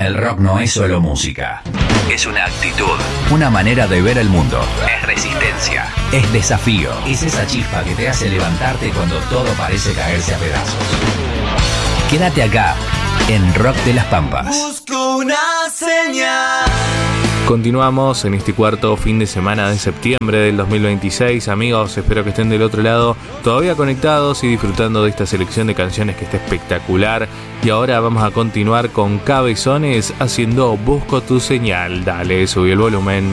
El rock no es solo música. Es una actitud, una manera de ver el mundo. Es resistencia, es desafío. Es esa chispa que te hace levantarte cuando todo parece caerse a pedazos. Quédate acá, en Rock de las Pampas. Busco una señal. Continuamos en este cuarto fin de semana de septiembre del 2026. Amigos, espero que estén del otro lado todavía conectados y disfrutando de esta selección de canciones que está espectacular. Y ahora vamos a continuar con Cabezones haciendo Busco tu señal. Dale, subí el volumen.